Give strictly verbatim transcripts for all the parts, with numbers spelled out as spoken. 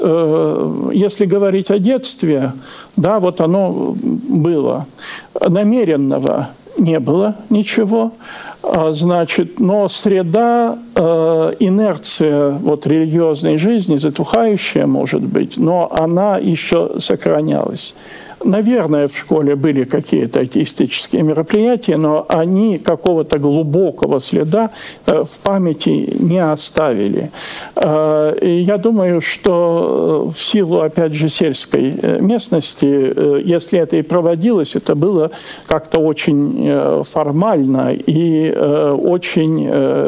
Если говорить о детстве, да, вот оно было. Намеренного не было ничего, значит, но среда, инерция вот религиозной жизни, затухающая, может быть, но она еще сохранялась. Наверное, в школе были какие-то атеистические мероприятия, но они какого-то глубокого следа в памяти не оставили. И я думаю, что в силу, опять же, сельской местности, если это и проводилось, это было как-то очень формально и очень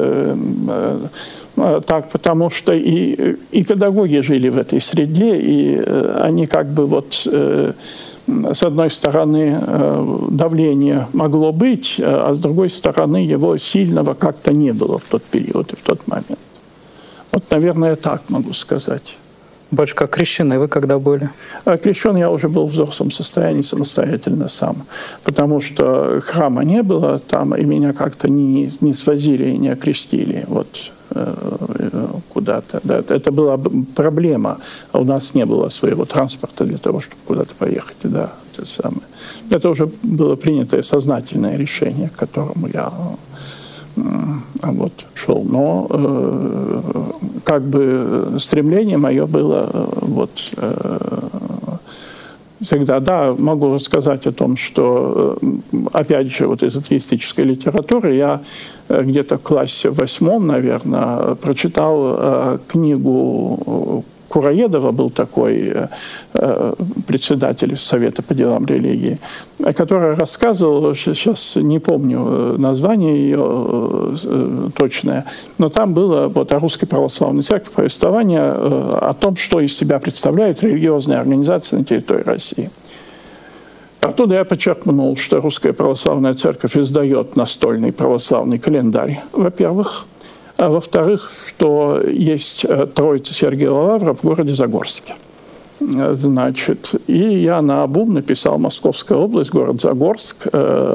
так, потому что и, и педагоги жили в этой среде, и они как бы вот... С одной стороны, давление могло быть, а с другой стороны, его сильного как-то не было в тот период и в тот момент. Вот, наверное, так могу сказать. Батюшка, крещены вы когда были? Крещен я уже был в взрослом состоянии самостоятельно сам, потому что храма не было там, и меня как-то не, не свозили и не окрестили вот, куда-то. Да, это была проблема. У нас не было своего транспорта для того, чтобы куда-то поехать. Да, это самое. Это уже было принятое сознательное решение, к которому я... вот, шел. Но э, как бы стремление мое было э, вот, э, всегда. Да, могу сказать о том, что, э, опять же, вот из атеистической литературы я э, где-то в классе восьмом, наверное, прочитал э, книгу Кураедова, был такой э, председатель Совета по делам религии, который рассказывал, сейчас не помню название ее э, точное, но там было вот, о Русской Православной Церкви повествование э, о том, что из себя представляют религиозные организации на территории России. Оттуда я подчеркнул, что Русская Православная Церковь издает настольный православный календарь, во-первых. А во-вторых, что есть Троица Сергиева Лавра в городе Загорске. Значит, и я наобум написал Московская область, город Загорск,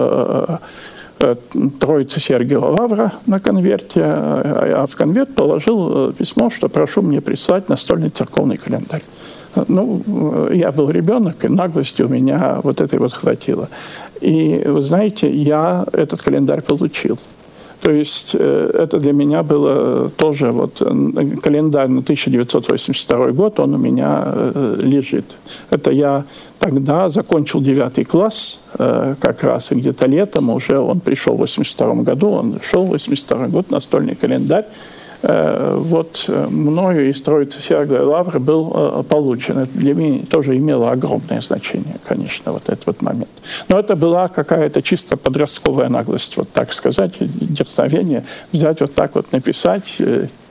Троица Сергиева Лавра на конверте, а в конверт положил письмо, что прошу мне прислать настольный церковный календарь. Ну, я был ребенок, и наглости у меня вот этой вот хватило. И, вы знаете, я этот календарь получил. То есть это для меня было тоже вот календарь на тысяча девятьсот восемьдесят второй год, он у меня лежит. Это я тогда закончил девятый класс, как раз, и где-то летом уже он пришел в восемьдесят втором году, он шел в восемьдесят второй год, настольный календарь. Вот мною из Троицы Сергиевой Лавры был получен. Это для меня тоже имело огромное значение, конечно, вот этот вот момент. Но это была какая-то чисто подростковая наглость, вот так сказать, дерзновение, взять вот так вот написать.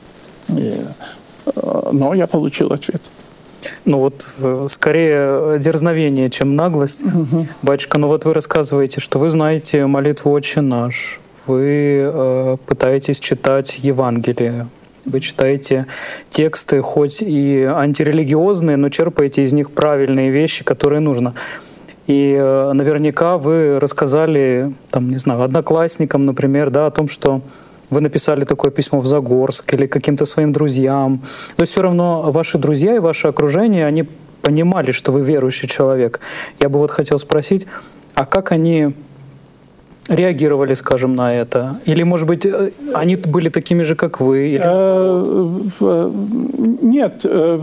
Но я получил ответ. Ну вот, скорее дерзновение, чем наглость. Угу. Батюшка, ну вот вы рассказываете, что вы знаете молитву «Отче наш», вы э, пытаетесь читать Евангелие, вы читаете тексты, хоть и антирелигиозные, но черпаете из них правильные вещи, которые нужно. И э, наверняка вы рассказали, там, не знаю, одноклассникам, например, да, о том, что вы написали такое письмо в Загорск или каким-то своим друзьям. Но все равно ваши друзья и ваше окружение, они понимали, что вы верующий человек. Я бы вот хотел спросить, а как они реагировали, скажем, на это? Или, может быть, они были такими же, как вы? Или... Нет.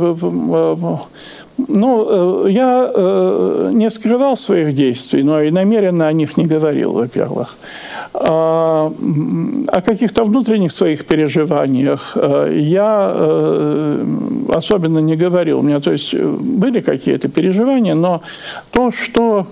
Ну, я не скрывал своих действий, но и намеренно о них не говорил, во-первых. О каких-то внутренних своих переживаниях я особенно не говорил. У меня, то есть, были какие-то переживания, но то, что...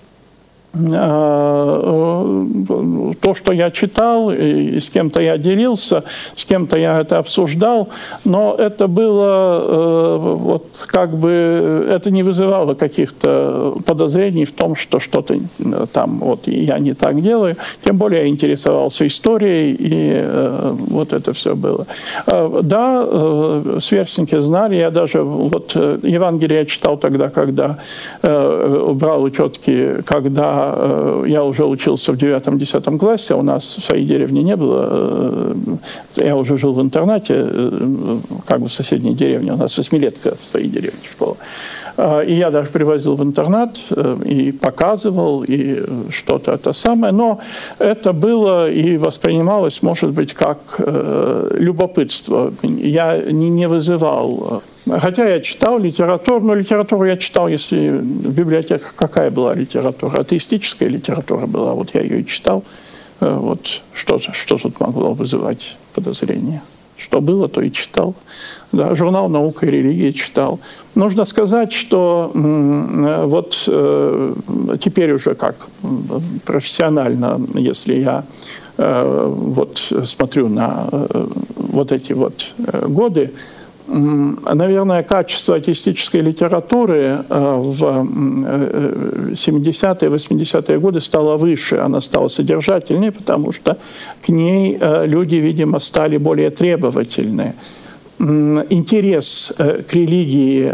то, что я читал, и с кем-то я делился, с кем-то я это обсуждал, но это было, вот как бы, это не вызывало каких-то подозрений в том, что что-то там, вот, я не так делаю. Тем более я интересовался историей, и вот это все было. Да, сверстники знали, я даже, вот, Евангелие я читал тогда, когда брал учетки, когда когда я уже учился в девятом-десятом классе, у нас в своей деревне не было, я уже жил в интернате, как бы в соседней деревне, у нас восьмилетка в своей деревне школа. И я даже привозил в интернат и показывал, и что-то это самое. Но это было и воспринималось, может быть, как любопытство. Я не вызывал. Хотя я читал литературу, но литературу я читал, если в библиотеках какая была литература? Атеистическая литература была, вот я ее и читал. Вот что, что тут могло вызывать подозрения? Что было, то и читал. Да, журнал «Наука и религия» читал. Нужно сказать, что вот э, теперь уже как профессионально, если я э, вот смотрю на э, вот эти вот годы, наверное, качество атеистической литературы в семидесятые, восьмидесятые годы стало выше, она стала содержательнее, потому что к ней люди, видимо, стали более требовательны. Интерес к религии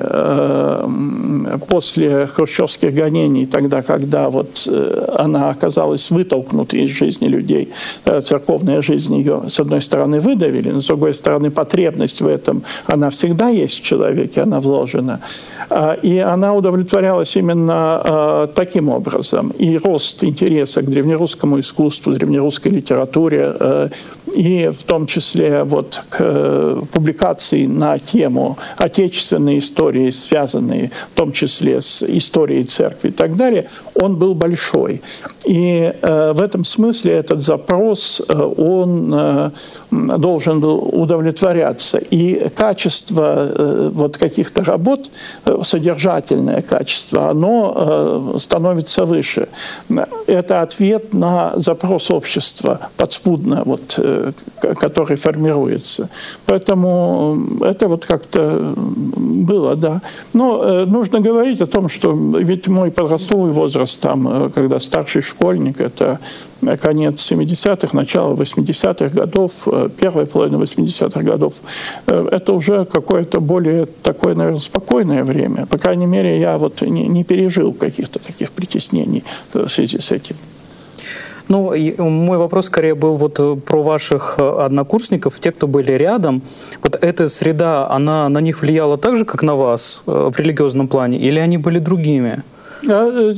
после хрущевских гонений, тогда, когда вот она оказалась вытолкнутой из жизни людей, церковная жизнь ее, с одной стороны, выдавили, но с другой стороны, потребность в этом, она всегда есть в человеке, она вложена. И она удовлетворялась именно таким образом. И рост интереса к древнерусскому искусству, древнерусской литературе, и в том числе вот к публикации на тему отечественной истории, связанной в том числе с историей церкви и так далее, он был большой. И э, в этом смысле этот запрос, э, он э, должен был удовлетворяться. И качество э, вот каких-то работ, э, содержательное качество, оно э, становится выше. Это ответ на запрос общества, подспудно, вот, э, который формируется. Поэтому это вот как-то было, да. Но э, нужно говорить о том, что ведь мой подростковый возраст, там, когда старший школьник, это конец семидесятых, начало восьмидесятых годов, первая половина восьмидесятых годов, э, это уже какое-то более такое, наверное, спокойное время. По крайней мере, я вот не, не пережил каких-то таких притеснений в связи с этим. Ну, мой вопрос скорее был вот про ваших однокурсников, те, кто были рядом. Вот эта среда, она на них влияла так же, как на вас в религиозном плане, или они были другими? На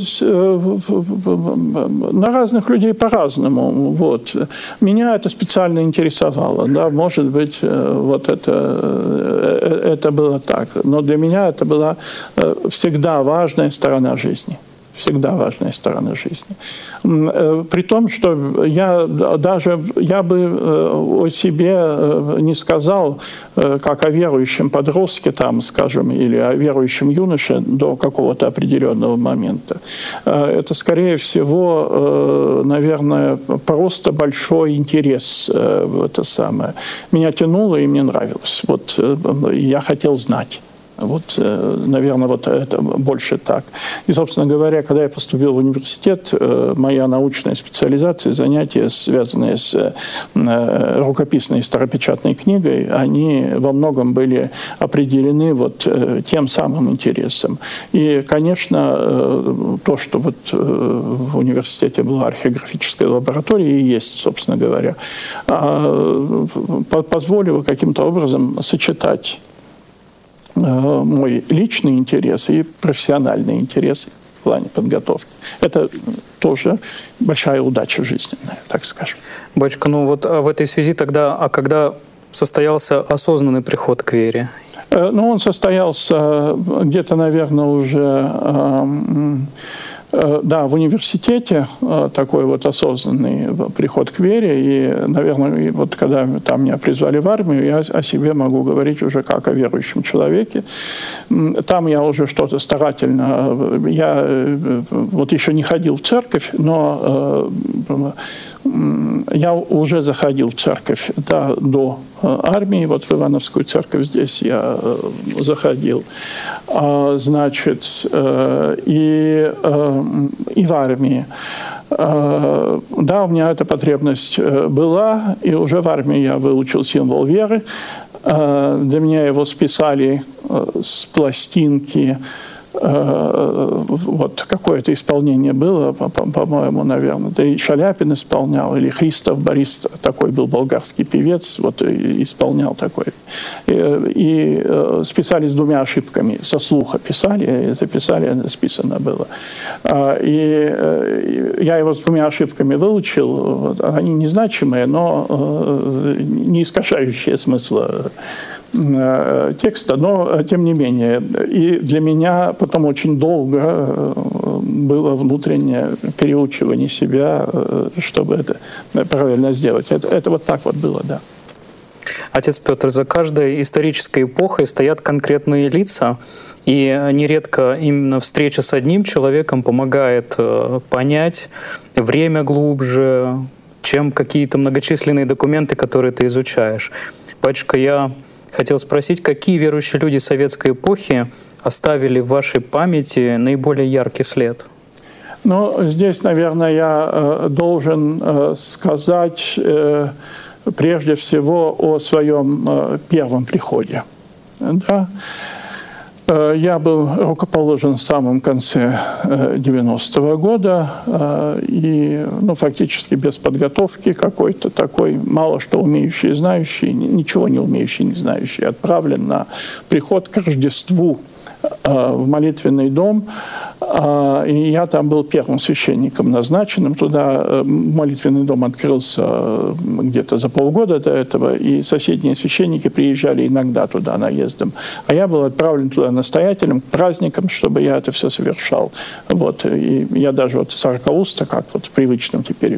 разных людей по-разному. Вот. Меня это специально интересовало. Да? Может быть, вот это, это было так. Но для меня это была всегда важная сторона жизни. Всегда важная сторона жизни. При том, что я даже я бы о себе не сказал, как о верующем подростке, там, скажем, или о верующем юноше до какого-то определенного момента. Это, скорее всего, наверное, просто большой интерес в это самое. Меня тянуло, и мне нравилось. Вот я хотел знать. Вот, наверное, вот это больше так. И, собственно говоря, когда я поступил в университет, моя научная специализация, занятия, связанные с рукописной старопечатной книгой, они во многом были определены вот тем самым интересом. И, конечно, то, что вот в университете была археографическая лаборатория, и есть, собственно говоря, позволило каким-то образом сочетать мой личный интерес и профессиональный интерес в плане подготовки. Это тоже большая удача жизненная, так скажем. Батюшка, ну вот в этой связи тогда, а когда состоялся осознанный приход к вере? Ну, он состоялся где-то, наверное, уже... Да, в университете такой вот осознанный приход к вере. И, наверное, вот когда там меня призвали в армию, я о себе могу говорить уже как о верующем человеке. Там я уже что-то старательно... Я вот еще не ходил в церковь, но я уже заходил в церковь, да, до армии. Вот в Ивановскую церковь здесь я заходил. Значит, и, и в армии. Да, у меня эта потребность была, и уже в армии я выучил символ веры. Для меня его списали с пластинки вот какое-то исполнение было, по-моему, наверное. Да и Шаляпин исполнял, или Христов Борис, такой был болгарский певец, вот исполнял такой. И, и списали с двумя ошибками. Со слуха писали, записали, списано было. И я его с двумя ошибками выучил. Они незначимые, но не искажающие смысла текста, но тем не менее. И для меня потом очень долго было внутреннее переучивание себя, чтобы это правильно сделать. Это, это вот так вот было, да. Отец Петр, за каждой исторической эпохой стоят конкретные лица, и нередко именно встреча с одним человеком помогает понять время глубже, чем какие-то многочисленные документы, которые ты изучаешь. Батюшка, я хотел спросить, какие верующие люди советской эпохи оставили в вашей памяти наиболее яркий след? Ну, здесь, наверное, я должен сказать прежде всего о своем первом приходе. Да? Я был рукоположен в самом конце девяностого года, и ну, фактически без подготовки какой-то такой, мало что умеющий и знающий, ничего не умеющий, не знающий, отправлен на приход к Рождеству в молитвенный дом. И я там был первым священником назначенным. Туда молитвенный дом открылся где-то за полгода до этого, и соседние священники приезжали иногда туда наездом. А я был отправлен туда настоятелем к праздникам, чтобы я это все совершал. Вот. И я даже вот сорокауста, как вот в привычном теперь,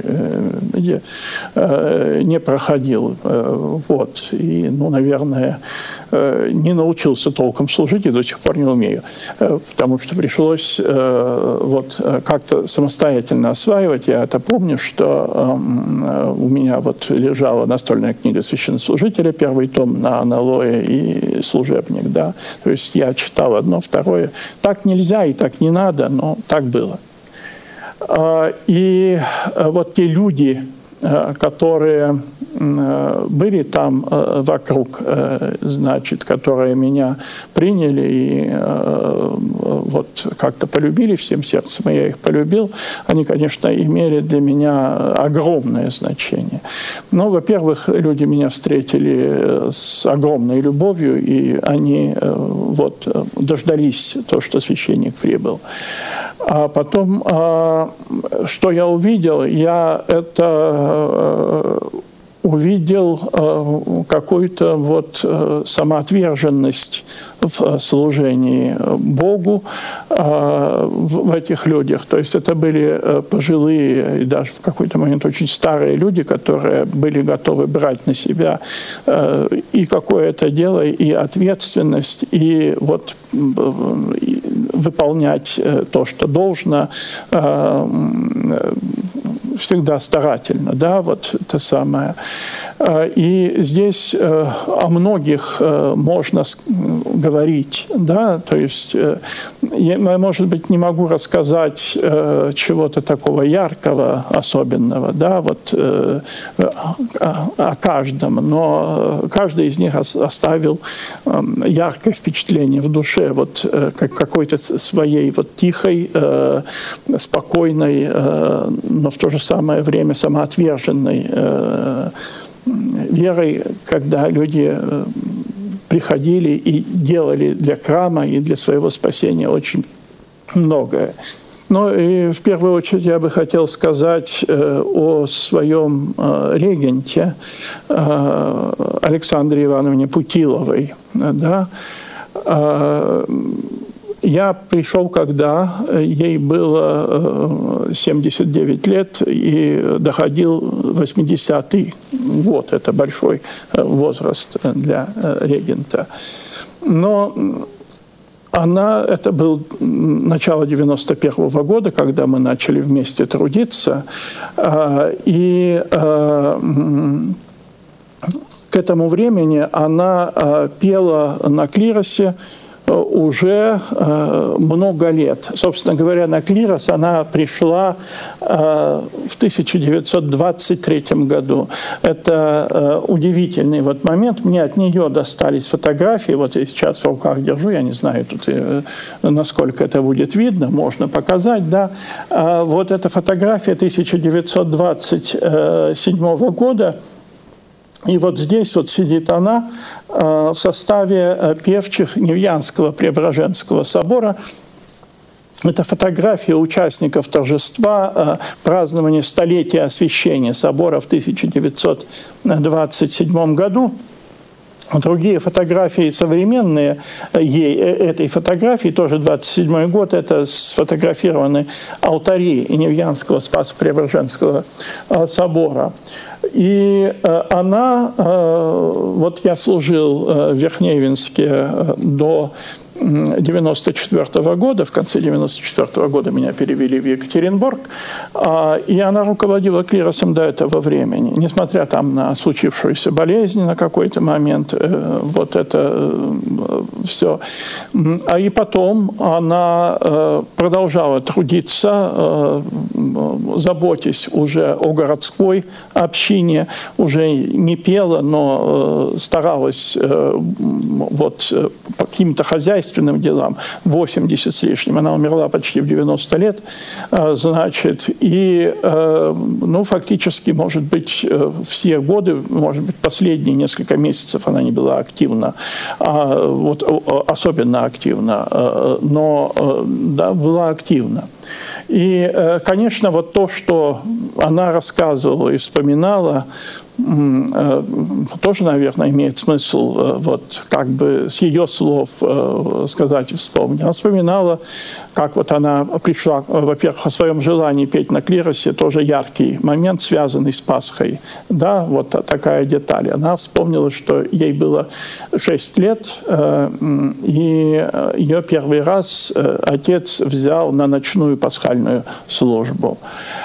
не проходил. Вот. И, ну, наверное, не научился толком служить и до сих пор не умею. Потому что пришлось вот как-то самостоятельно осваивать. Я это помню, что у меня вот лежала настольная книга священнослужителя, первый том на аналое и служебник, да. То есть я читал одно, второе. Так нельзя и так не надо, но так было. И вот те люди, которые были там вокруг, значит, которые меня приняли и вот как-то полюбили всем сердцем, и я их полюбил, они, конечно, имели для меня огромное значение. Но, во-первых, люди меня встретили с огромной любовью, и они вот дождались то, что священник прибыл. А потом, что я увидел, я это увидел какую-то вот самоотверженность в служении Богу в этих людях. То есть это были пожилые и даже в какой-то момент очень старые люди, которые были готовы брать на себя и какое-то дело, и ответственность, и вот выполнять то, что должно, всегда старательно, да, вот это самое. И здесь о многих можно говорить, да, то есть я, может быть, не могу рассказать чего-то такого яркого, особенного, да, вот о каждом, но каждый из них оставил яркое впечатление в душе, вот как какой-то своей вот тихой, спокойной, но в то же самое время самоотверженной верой, когда люди приходили и делали для храма и для своего спасения очень многое. Ну и в первую очередь я бы хотел сказать о своем регенте Александре Ивановне Путиловой. Да? Я пришел, когда ей было семьдесят девять лет, и доходил восьмидесятый год. Это большой возраст для регента. Но она, это был начало девяносто первого года, когда мы начали вместе трудиться. И к этому времени она пела на клиросе уже много лет. Собственно говоря, на клирос она пришла в тысяча девятьсот двадцать третьем году. Это удивительный вот момент. Мне от нее достались фотографии. Вот я сейчас в руках держу, я не знаю, тут, насколько это будет видно, можно показать, да. Вот эта фотография тысяча девятьсот двадцать седьмого года. И вот здесь вот сидит она в составе певчих Невьянского Преображенского собора. Это фотография участников торжества празднования столетия освящения собора в тысяча девятьсот двадцать седьмом году. Другие фотографии современные ей, этой фотографии, тоже двадцать седьмой год, это сфотографированы алтари Невьянского Спасо-Преображенского собора. И она, вот я служил в Верхневинске до девяносто четвёртого года, в конце девяносто четвёртого года меня перевели в Екатеринбург, и она руководила клиросом до этого времени, несмотря там на случившуюся болезнь на какой-то момент, вот это все. А и потом она продолжала трудиться, заботясь уже о городской общине, уже не пела, но старалась вот по каким-то хозяйственным делам, восемьдесят с лишним, она умерла почти в девяносто лет, значит, и, ну, фактически, может быть, все годы, может быть, последние несколько месяцев она не была активна, вот, особенно активна, но, да, была активна. И, конечно, вот то, что она рассказывала и вспоминала, тоже, наверное, имеет смысл вот как бы с ее слов сказать и вспомнить. Она вспоминала, как вот она пришла, во-первых, о своем желании петь на клиросе, тоже яркий момент, связанный с Пасхой. Да, вот такая деталь. Она вспомнила, что ей было шесть лет, и ее первый раз отец взял на ночную пасхальную службу.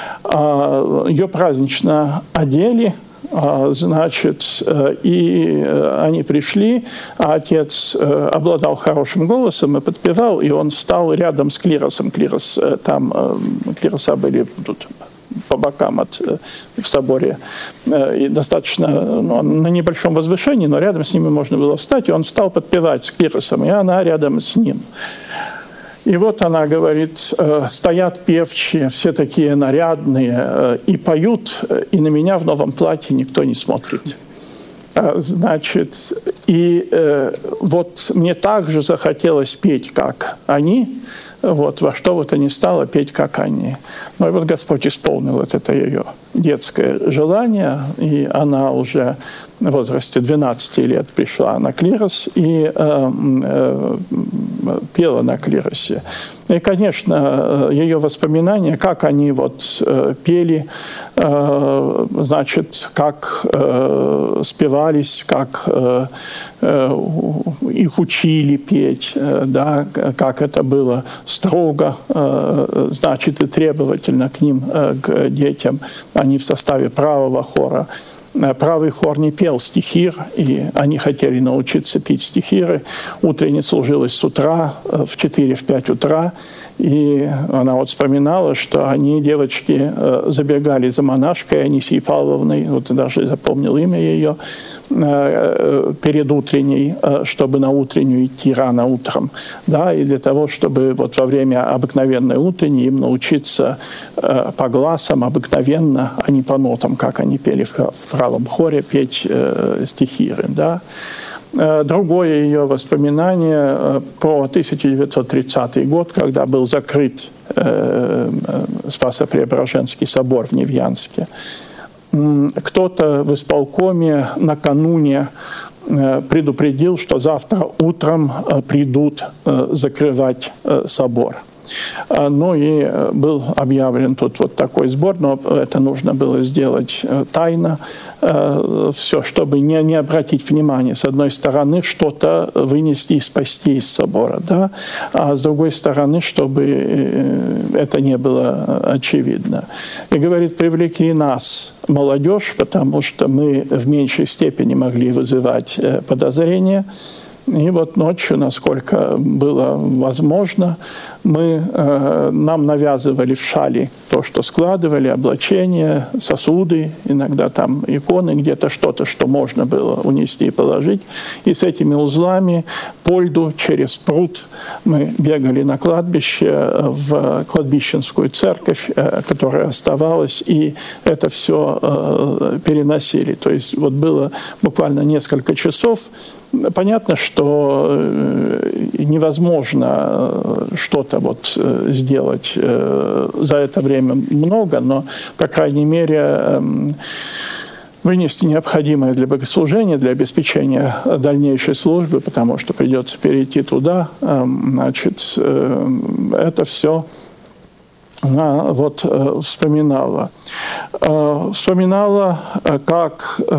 Ее празднично одели, значит, и они пришли, а отец обладал хорошим голосом и подпевал, и он стал рядом с клиросом. Клирос, там клироса были тут по бокам от, в соборе, и достаточно, ну, на небольшом возвышении, но рядом с ними можно было встать, и он стал подпевать с клиросом, и она рядом с ним. И вот она говорит, стоят певчие, все такие нарядные, и поют, и на меня в новом платье никто не смотрит. Значит, и вот мне также захотелось петь, как они, вот, во что вот и не стало петь, как они. Ну и вот Господь исполнил вот это ее детское желание, и она уже в возрасте двенадцати лет пришла на клирос и э, э, пела на клиросе. И, конечно, ее воспоминания, как они вот э, пели, э, значит, как э, спевались, как э, э, их учили петь, э, да, как это было строго, э, значит, и требовательно к ним, э, к детям. Они в составе правого хора. Правый хор не пел стихир, и они хотели научиться петь стихиры. Утренне служилось с утра, в четыре-пять утра, и она вот вспоминала, что они, девочки, забегали за монашкой Анисией Павловной, вот даже запомнил имя ее, перед утренней, чтобы на утреннюю идти рано утром, да, и для того, чтобы вот во время обыкновенной утренней им научиться по гласам обыкновенно, а не по нотам, как они пели в правом хоре, петь стихиры, да. Другое ее воспоминание про тысяча девятьсот тридцатый год, когда был закрыт Спасо-Преображенский собор в Невьянске. Кто-то в исполкоме накануне предупредил, что завтра утром придут закрывать собор. Ну и был объявлен тут вот такой сбор, но это нужно было сделать тайно, все, чтобы не, не обратить внимания. С одной стороны, что-то вынести и спасти из собора, да? А с другой стороны, чтобы это не было очевидно. И говорит, привлекли нас, молодежь, потому что мы в меньшей степени могли вызывать подозрения. И вот ночью, насколько было возможно, мы, э, нам навязывали в шале то, что складывали, облачения, сосуды, иногда там иконы, где-то что-то, что можно было унести и положить. И с этими узлами по льду через пруд мы бегали на кладбище, в кладбищенскую церковь, э, которая оставалась, и это все э, переносили. То есть вот было буквально несколько часов. Понятно, что невозможно что-то вот сделать за это время много, но, по крайней мере, вынести необходимое для богослужения, для обеспечения дальнейшей службы, потому что придется перейти туда, значит, это все она вот э, вспоминала. Э, вспоминала, как э,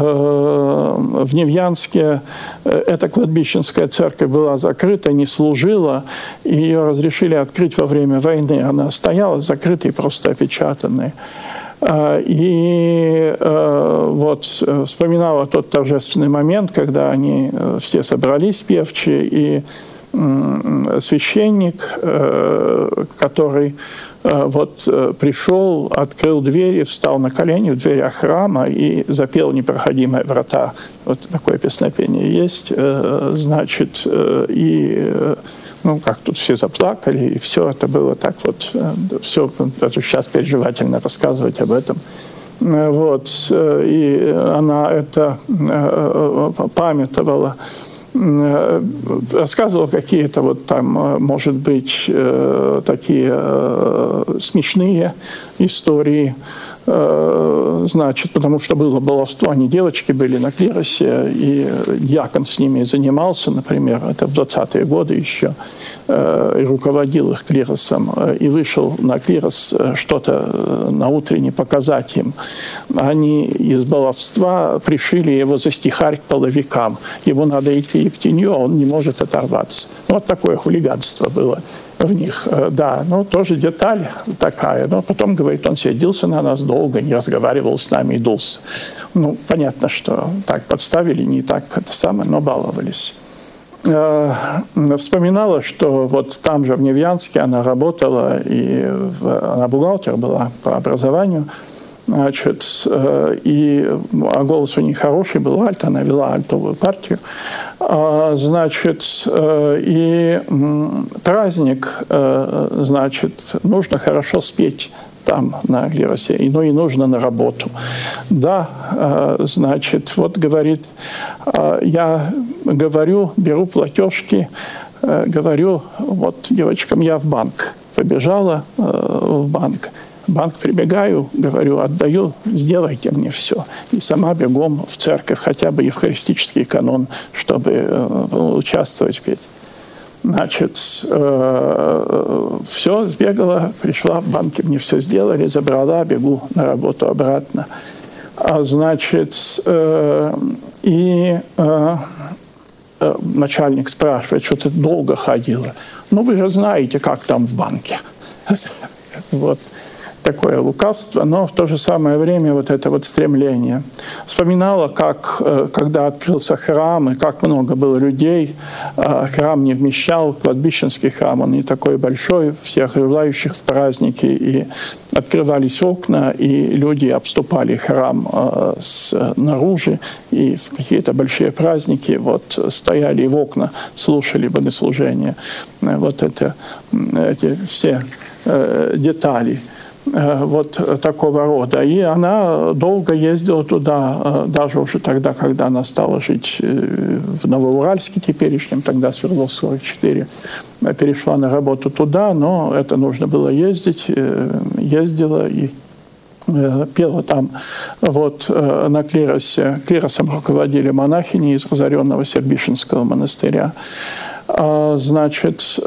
в Невьянске э, эта кладбищенская церковь была закрыта, не служила, и ее разрешили открыть во время войны. Она стояла закрытой, просто опечатанной. Э, и э, вот вспоминала тот торжественный момент, когда они э, все собрались, певчие, и э, священник, э, который вот пришел, открыл двери, встал на колени в дверях храма и запел «Непроходимые врата». Вот такое песнопение есть. Значит, и ну, как тут все заплакали, и все это было так вот, все, даже сейчас переживательно рассказывать об этом. Вот, и она это памятовала. Рассказывал какие-то вот там, может быть, такие смешные истории, значит, потому что было баловство, они девочки были на клиросе, и диакон с ними занимался, например, это в двадцатые годы еще, и руководил их клиросом, и вышел на клирос что-то на утренне показать им. Они из баловства пришили его за стихарь к половикам. Ему надо идти в тенью, а он не может оторваться. Вот такое хулиганство было в них. Да, ну тоже деталь такая. Но потом, говорит, он сиделся на нас долго, не разговаривал с нами и дулся. Ну, понятно, что так подставили, не так это самое, но баловались. Вспоминала, что вот там же в Невьянске она работала, и в, она бухгалтер была по образованию, значит, и а голос у нее хороший был, альт, она вела альтовую партию, значит, и праздник, значит, нужно хорошо спеть там, на клиросе, и, ну и нужно на работу. Да, значит, вот говорит, я говорю, беру платежки, говорю, вот девочкам, я в банк. Побежала в банк. В банк прибегаю, говорю, отдаю, сделайте мне все. И сама бегом в церковь, хотя бы евхаристический канон, чтобы участвовать в песне. Значит, э, все, сбегала, пришла в банке, мне все сделали, забрала, бегу на работу обратно. А, значит, э, и э, э, начальник спрашивает, что ты долго ходила. Ну, вы же знаете, как там в банке. Вот. Такое лукавство, но в то же самое время вот это вот стремление. Вспоминала, как, когда открылся храм, и как много было людей, храм не вмещал, кладбищенский храм, он не такой большой, всех желающих в праздники, и открывались окна, и люди обступали храм снаружи, и в какие-то большие праздники вот стояли в окна, слушали богослужения. Вот это, эти все детали вот такого рода. И она долго ездила туда, даже уже тогда, когда она стала жить в Новоуральске теперешнем, тогда Свердловск сорок четыре, перешла на работу туда, но это нужно было ездить, ездила и пела там вот на клиросе. Клиросом руководили монахини из разоренного Сербишинского монастыря. Значит,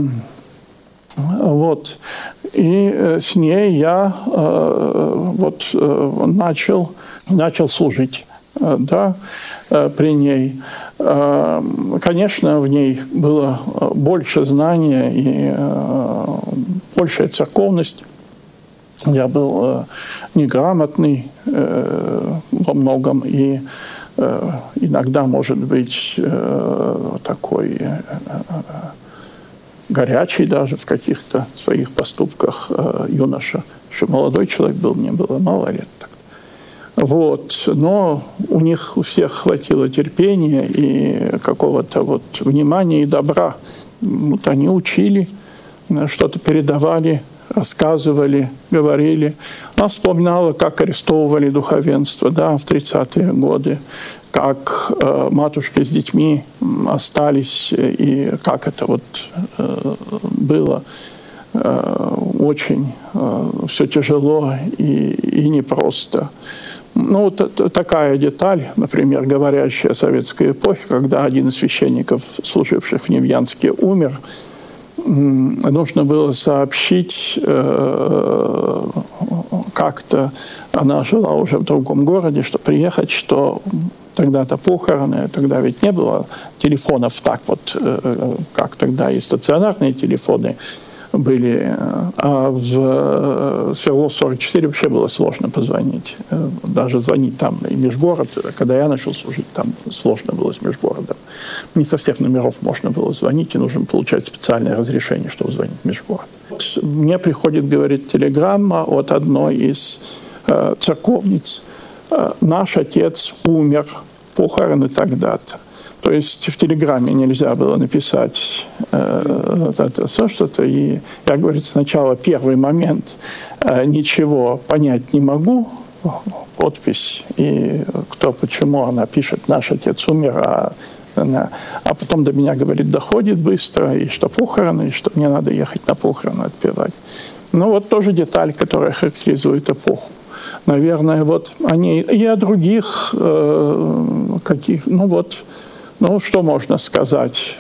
вот. И с ней я вот начал, начал служить, да, при ней. Конечно, в ней было больше знания и большая церковность. Я был неграмотный во многом и иногда может быть такой горячий даже в каких-то своих поступках юноша. Еще молодой человек был, мне было мало лет. Вот. Но у них у всех хватило терпения и какого-то вот внимания и добра. Вот они учили, что-то передавали, рассказывали, говорили. Она вспоминала, как арестовывали духовенство, да, в тридцатые годы, как э, матушки с детьми остались, и как это вот э, было э, очень э, все тяжело и, и непросто. Ну, вот такая деталь, например, говорящая о советской эпохе, когда один из священников, служивших в Невьянске, умер, нужно было сообщить э, как-то, она жила уже в другом городе, что приехать, что тогда-то похороны, тогда ведь не было телефонов так вот, э, как тогда и стационарные телефоны были, а в Свердловск сорок четыре вообще было сложно позвонить. Даже звонить там и межгород, когда я начал служить, там сложно было с межгородом. Не со всех номеров можно было звонить, и нужно получать специальное разрешение, чтобы звонить в межгород. Мне приходит, говорит, телеграмма от одной из э, церковниц. Наш отец умер, похороны тогда-то. То есть в телеграмме нельзя было написать э, это, что-то. И я, говорит, сначала первый момент э, ничего понять не могу, подпись, и кто, почему она пишет «наш отец умер», а, она, а потом до меня, говорит, доходит быстро, и что похороны, и что мне надо ехать на похороны отпевать. Ну вот тоже деталь, которая характеризует эпоху. Наверное, вот о ней и о других э, каких, ну вот, ну, что можно сказать?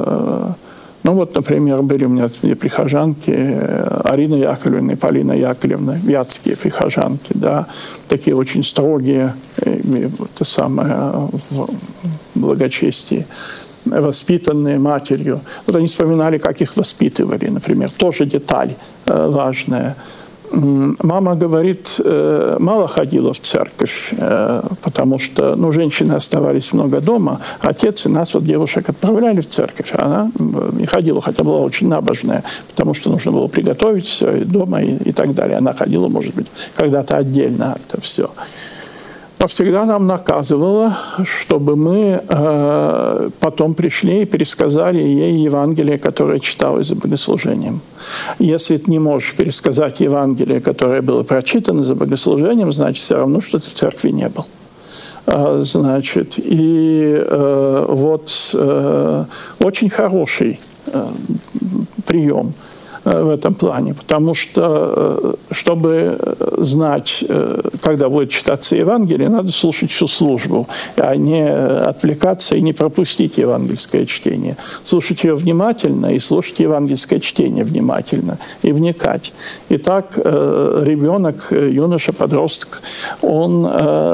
Ну, вот, например, были у меня две прихожанки, Арина Яковлевна и Полина Яковлевна, вятские прихожанки, да, такие очень строгие, это самое, в благочестии, воспитанные матерью. Вот они вспоминали, как их воспитывали, например, тоже деталь важная. Мама, говорит, мало ходила в церковь, потому что, ну, женщины оставались много дома, отец и нас, вот девушек, отправляли в церковь, а она не ходила, хотя была очень набожная, потому что нужно было приготовить все дома и, и так далее. Она ходила, может быть, когда-то отдельно это все. Но всегда нам наказывала, чтобы мы э, потом пришли и пересказали ей Евангелие, которое читалось за богослужением. Если ты не можешь пересказать Евангелие, которое было прочитано за богослужением, значит, все равно, что ты в церкви не был. Э, значит, и э, вот э, очень хороший э, прием в этом плане, потому что, чтобы знать, когда будет читаться Евангелие, надо слушать всю службу, а не отвлекаться и не пропустить евангельское чтение. Слушать ее внимательно и слушать евангельское чтение внимательно и вникать. Итак, ребенок, юноша, подросток, он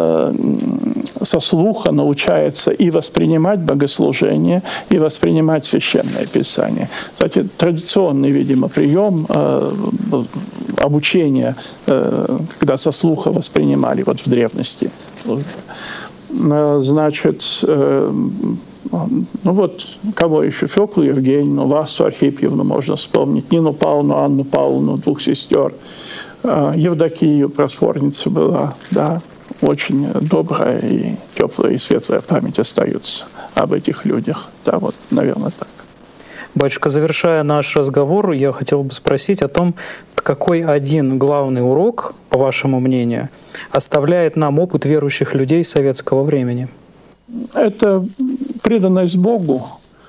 со слуха научается и воспринимать богослужение, и воспринимать Священное Писание. Кстати, традиционный, видимо, прием э, обучения, э, когда со слуха воспринимали вот в древности. Э, значит, э, ну вот, кого еще? Феклу Евгеньевну, Васу Архипьевну можно вспомнить, Нину Павловну, Анну Павловну, двух сестер, э, Евдокию, просфорница была, да, очень добрая и теплая и светлая память остается об этих людях. Да, вот, наверное, так. Батюшка, завершая наш разговор, я хотел бы спросить о том, какой один главный урок, по вашему мнению, оставляет нам опыт верующих людей советского времени? Это преданность Богу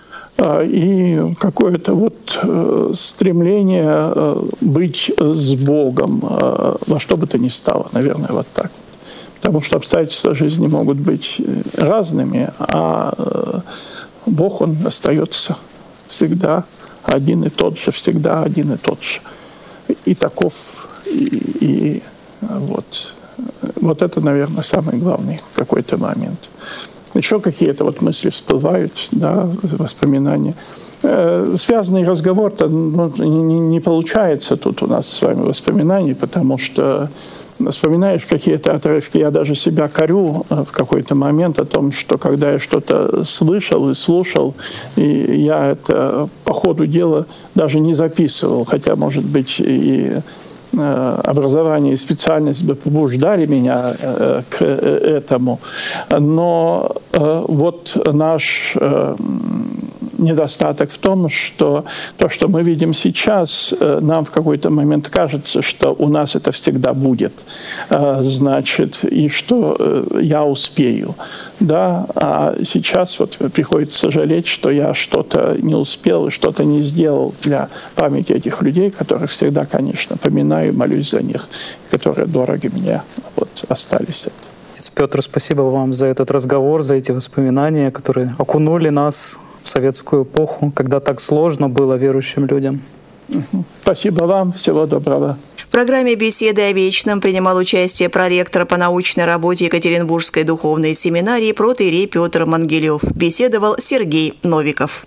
и какое-то вот стремление быть с Богом во что бы то ни стало, наверное, вот так. Потому что обстоятельства жизни могут быть разными, а Бог, Он остается всегда один и тот же, всегда один и тот же. И таков, и, и вот. Вот это, наверное, самый главный какой-то момент. Еще какие-то вот мысли всплывают, да, воспоминания. Э, связанный разговор-то ну, не, не получается тут у нас с вами воспоминаний, потому что вспоминаешь какие-то отрывки, я даже себя корю в какой-то момент о том, что когда я что-то слышал и слушал, и я это по ходу дела даже не записывал, хотя, может быть, и образование и специальность бы побуждали меня к этому. Но вот наш недостаток в том, что то, что мы видим сейчас, нам в какой-то момент кажется, что у нас это всегда будет, значит, и что я успею. Да? А сейчас вот приходится жалеть, что я что-то не успел и что-то не сделал для памяти этих людей, которых всегда, конечно, поминаю, молюсь за них, которые дороги мне вот, остались. Отец Петр, спасибо вам за этот разговор, за эти воспоминания, которые окунули нас в советскую эпоху, когда так сложно было верующим людям. Спасибо вам, всего доброго. В программе «Беседы о вечном» принимал участие проректор по научной работе Екатеринбургской духовной семинарии протоиерей Петр Мангелев. Беседовал Сергей Новиков.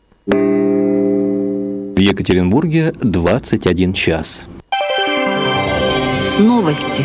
В Екатеринбурге двадцать один час. Новости.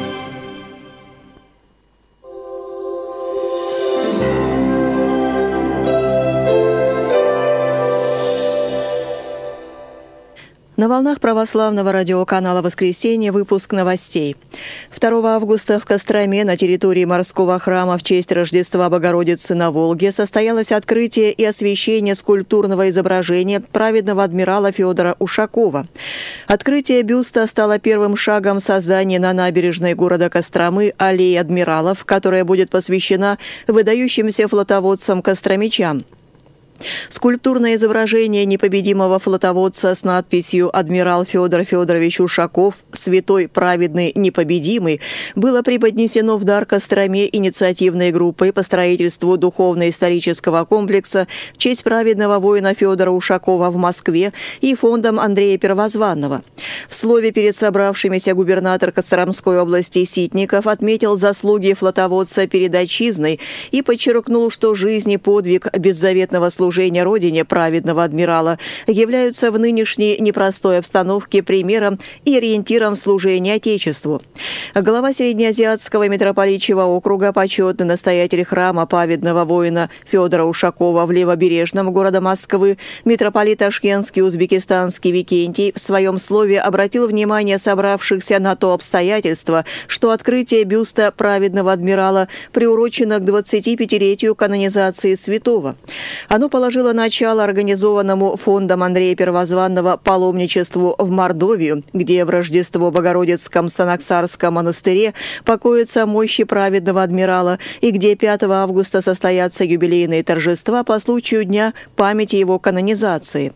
На волнах православного радиоканала «Воскресенье» выпуск новостей. второго августа в Костроме на территории морского храма в честь Рождества Богородицы на Волге состоялось открытие и освящение скульптурного изображения праведного адмирала Федора Ушакова. Открытие бюста стало первым шагом создания на набережной города Костромы аллеи адмиралов, которая будет посвящена выдающимся флотоводцам-костромичам. Скульптурное изображение непобедимого флотоводца с надписью «Адмирал Федор Федорович Ушаков, святой, праведный, непобедимый» было преподнесено в дар Костроме инициативной группой по строительству духовно-исторического комплекса в честь праведного воина Федора Ушакова в Москве и фондом Андрея Первозванного. В слове перед собравшимися губернатор Костромской области Ситников отметил заслуги флотоводца перед отчизной и подчеркнул, что жизнь и подвиг беззаветного служения Родине праведного адмирала являются в нынешней непростой обстановке примером и ориентиром в служении Отечеству. Глава Среднеазиатского митрополичьего округа, почетный настоятель храма праведного воина Федора Ушакова в Левобережном города Москвы, митрополит Ташкентский узбекистанский Викентий в своем слове обратил внимание собравшихся на то обстоятельство, что открытие бюста праведного адмирала приурочено к двадцатипятилетию канонизации святого. Оно положило начало организованному фондом Андрея Первозванного паломничеству в Мордовию, где в Рождество Богородицком Санаксарском монастыре покоятся мощи праведного адмирала и где пятого августа состоятся юбилейные торжества по случаю Дня памяти его канонизации.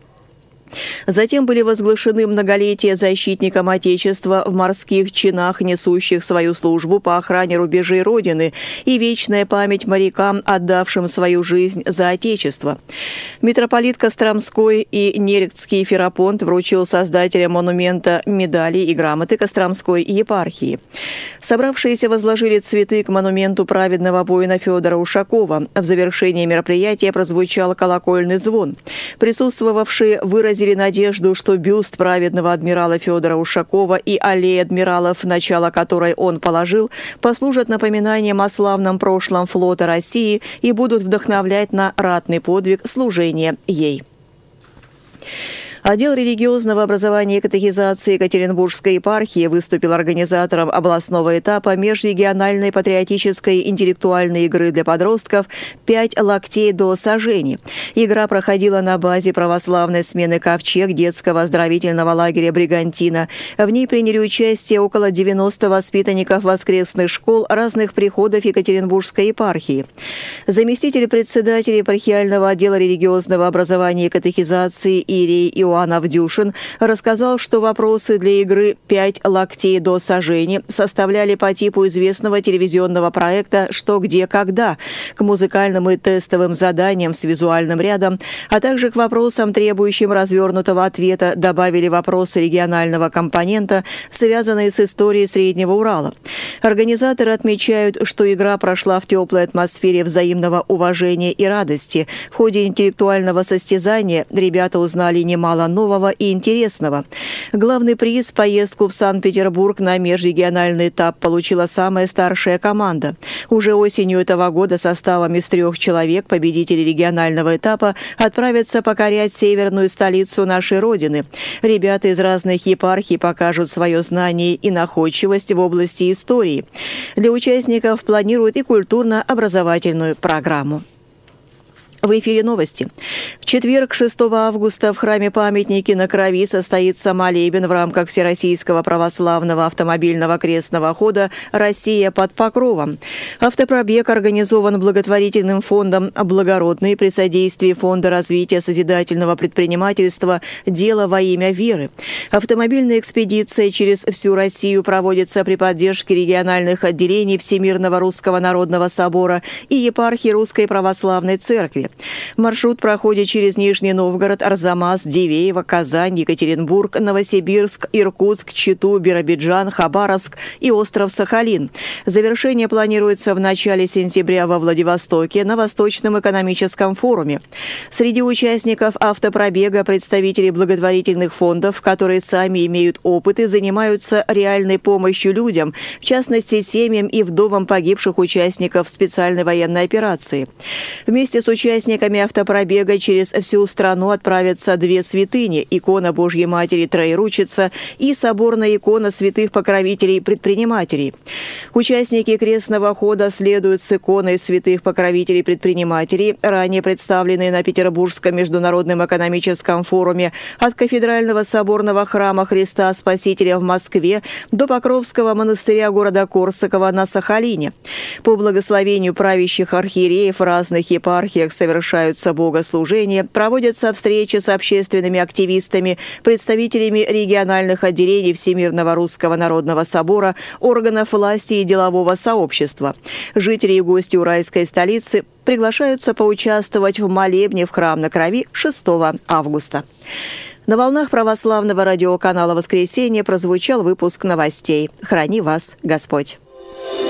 Затем были возглашены многолетия защитникам Отечества в морских чинах, несущих свою службу по охране рубежей Родины, и вечная память морякам, отдавшим свою жизнь за Отечество. Митрополит Костромской и Нерехтский Ферапонт вручил создателям монумента медали и грамоты Костромской епархии. Собравшиеся возложили цветы к монументу праведного воина Федора Ушакова. В завершении мероприятия прозвучал колокольный звон. Присутствовавшие выразили выразили надежду, что бюст праведного адмирала Федора Ушакова и аллея адмиралов, начало которой он положил, послужат напоминанием о славном прошлом флота России и будут вдохновлять на ратный подвиг служения ей. Отдел религиозного образования и катехизации Екатеринбургской епархии выступил организатором областного этапа межрегиональной патриотической интеллектуальной игры для подростков «Пять локтей до сожжения». Игра проходила на базе православной смены «Ковчег» детского оздоровительного лагеря «Бригантина». В ней приняли участие около девяноста воспитанников воскресных школ разных приходов Екатеринбургской епархии. Заместитель председателя епархиального отдела религиозного образования и катехизации Ирий Иоанн Авдюшин рассказал, что вопросы для игры «Пять локтей до сожжения» составляли по типу известного телевизионного проекта «Что, где, когда», к музыкальным и тестовым заданиям с визуальным рядом, а также к вопросам, требующим развернутого ответа, добавили вопросы регионального компонента, связанные с историей Среднего Урала. Организаторы отмечают, что игра прошла в теплой атмосфере взаимного уважения и радости. В ходе интеллектуального состязания ребята узнали немало немало нового и интересного. Главный приз – поездку в Санкт-Петербург на межрегиональный этап получила самая старшая команда. Уже осенью этого года составом из трех человек победители регионального этапа отправятся покорять северную столицу нашей Родины. Ребята из разных епархий покажут свое знание и находчивость в области истории. Для участников планируют и культурно-образовательную программу. В эфире новости. В четверг, шестого августа, в храме-памятнике на Крови состоится молебен в рамках Всероссийского православного автомобильного крестного хода «Россия под покровом». Автопробег организован благотворительным фондом «Благородный» при содействии Фонда развития созидательного предпринимательства «Дело во имя веры». Автомобильная экспедиция через всю Россию проводится при поддержке региональных отделений Всемирного Русского Народного Собора и епархии Русской Православной Церкви. Маршрут проходит через Нижний Новгород, Арзамас, Дивеево, Казань, Екатеринбург, Новосибирск, Иркутск, Читу, Биробиджан, Хабаровск и остров Сахалин. Завершение планируется в начале сентября во Владивостоке на Восточном экономическом форуме. Среди участников автопробега представители благотворительных фондов, которые сами имеют опыт и занимаются реальной помощью людям, в частности семьям и вдовам погибших участников специальной военной операции. Вместе с участниками Участниками автопробега через всю страну отправятся две святыни – икона Божьей Матери Троеручица и соборная икона святых покровителей-предпринимателей. Участники крестного хода следуют с иконой святых покровителей-предпринимателей, ранее представленной на Петербургском международном экономическом форуме, от Кафедрального соборного храма Христа Спасителя в Москве до Покровского монастыря города Корсакова на Сахалине. По благословению правящих архиереев в разных епархиях совершаются богослужения, проводятся встречи с общественными активистами, представителями региональных отделений Всемирного Русского Народного Собора, органов власти и делового сообщества. Жители и гости уральской столицы приглашаются поучаствовать в молебне в храм на Крови шестого августа. На волнах православного радиоканала «Воскресенье» прозвучал выпуск новостей. Храни вас Господь!